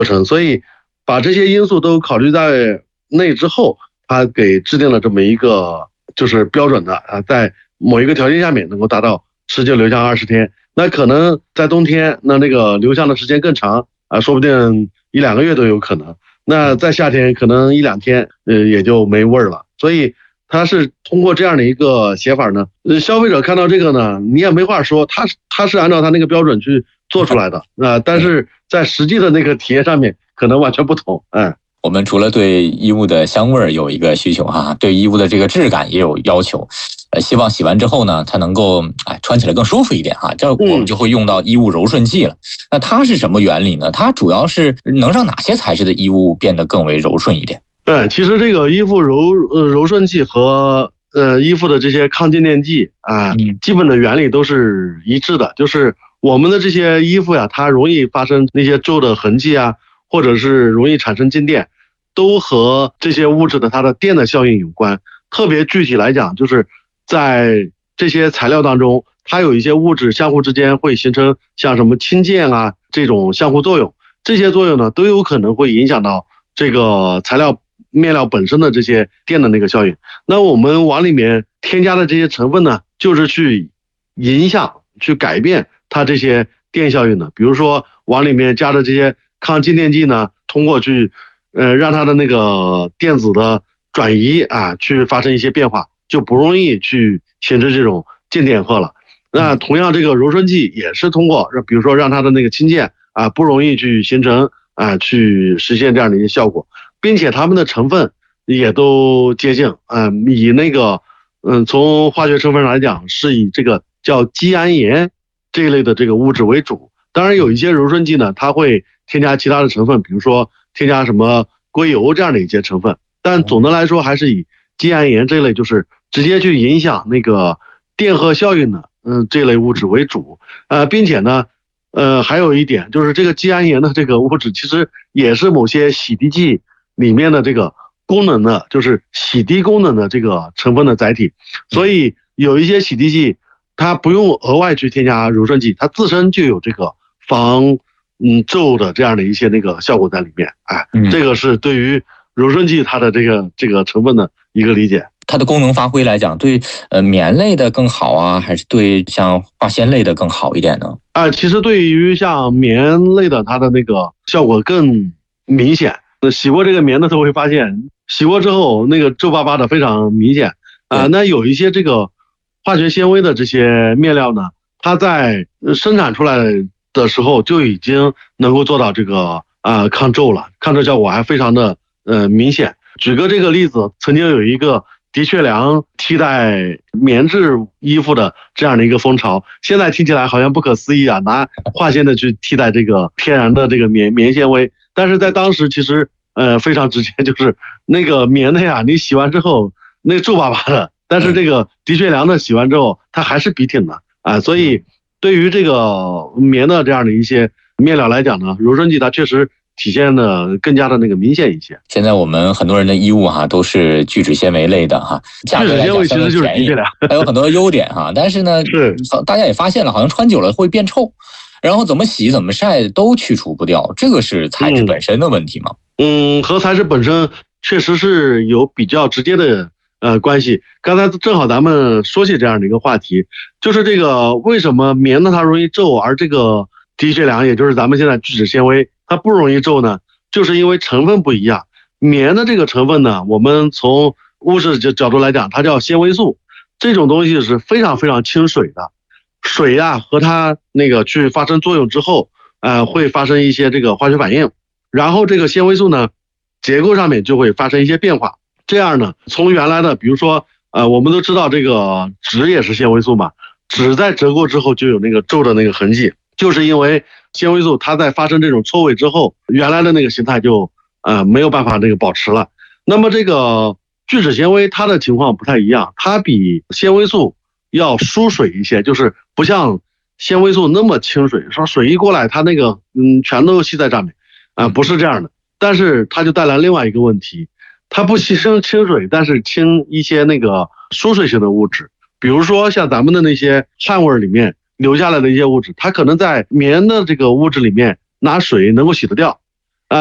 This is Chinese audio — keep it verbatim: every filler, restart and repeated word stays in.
程，所以把这些因素都考虑在内之后，他给制定了这么一个就是标准的啊，在某一个条件下面能够达到持久留香二十天。那可能在冬天，那那个留香的时间更长啊，说不定一两个月都有可能。那在夏天可能一两天，呃，也就没味儿了。所以它是通过这样的一个写法呢，呃，消费者看到这个呢，你也没话说，他他是按照他那个标准去做出来的啊、呃，但是在实际的那个体验上面可能完全不同，嗯。 我们除了对衣物的香味有一个需求哈，对衣物的这个质感也有要求，呃，希望洗完之后呢，它能够哎穿起来更舒服一点哈。这我们就会用到衣物柔顺剂了。那它是什么原理呢？它主要是能让哪些材质的衣物变得更为柔顺一点？ 对，其实这个衣服柔呃柔顺剂和呃衣服的这些抗静电剂啊，基本的原理都是一致的，就是我们的这些衣服呀，它容易发生那些皱的痕迹啊，或者是容易产生静电，都和这些物质的它的电的效应有关。特别具体来讲，就是在这些材料当中，它有一些物质相互之间会形成像什么氢键啊这种相互作用，这些作用呢都有可能会影响到这个材料面料本身的这些电的那个效应。那我们往里面添加的这些成分呢，就是去影响、去改变它这些电效应的。比如说往里面加的这些抗静电剂呢，通过去呃让它的那个电子的转移啊，去发生一些变化，就不容易去形成这种静电荷了。那同样这个柔顺剂也是通过比如说让它的那个氢键啊不容易去形成啊，去实现这样的一些效果，并且它们的成分也都接近，嗯，以那个嗯从化学成分来讲是以这个叫基胺盐这一类的这个物质为主。当然有一些柔顺剂呢，它会添加其他的成分，比如说添加什么硅油这样的一些成分，但总的来说还是以基胺盐这一类就是直接去影响那个电荷效应的嗯这类物质为主。呃，并且呢呃还有一点就是这个基胺盐的这个物质其实也是某些洗涤剂里面的这个功能的，就是洗涤功能的这个成分的载体。所以有一些洗涤剂它不用额外去添加柔顺剂，它自身就有这个防嗯皱的这样的一些那个效果在里面。哎，这个是对于柔顺剂它的这个这个成分的一个理解。 它的功能发挥来讲，对呃棉类的更好啊，还是对像化纤类的更好一点呢？ 啊、呃，其实对于像棉类的，它的那个效果更明显。洗过这个棉的都会发现，洗过之后那个皱巴巴的非常明显啊、呃。那有一些这个化学纤维的这些面料呢，它在生产出来的时候就已经能够做到这个呃抗皱了，抗皱效果还非常的呃明显。举个这个例子，曾经有一个的确良替代棉质衣服的这样的一个风潮，现在听起来好像不可思议啊，拿化纤的去替代这个天然的这个棉棉纤维，但是在当时其实呃非常直接，就是那个棉的呀，你洗完之后那皱巴巴的，但是这个的确良的洗完之后它还是笔挺的啊、呃，所以对于这个棉的这样的一些面料来讲呢，柔顺剂它确实体现的更加的那个明显一些。 现在我们很多人的衣物哈都是聚酯纤维类的哈，价格来讲相对便宜，还有很多优点哈。但是呢，是大家也发现了，好像穿久了会变臭，然后怎么洗怎么晒都去除不掉，这个是材质本身的问题吗？ 嗯，和材质本身确实是有比较直接的呃关系。刚才正好咱们说起这样的一个话题，就是这个为什么棉呢它容易皱，而这个的确良也就是咱们现在聚酯纤维它不容易皱呢？就是因为成分不一样。棉的这个成分呢，我们从物质角度来讲，它叫纤维素，这种东西是非常非常亲水的。水呀、啊、和它那个去发生作用之后，呃，会发生一些这个化学反应，然后这个纤维素呢，结构上面就会发生一些变化。这样呢，从原来的，比如说，呃，我们都知道这个纸也是纤维素嘛，纸在折过之后就有那个皱的那个痕迹，就是因为纤维素它在发生这种错位之后，原来的那个形态就呃没有办法那个保持了。那么这个聚酯纤维它的情况不太一样，它比纤维素要疏水一些，就是不像纤维素那么清水，说水一过来它那个嗯全都吸在上面啊、呃，不是这样的。但是它就带来另外一个问题，它不牺牲清水，但是清一些那个疏水性的物质，比如说像咱们的那些汗味里面留下来的一些物质，它可能在棉的这个物质里面拿水能够洗得掉，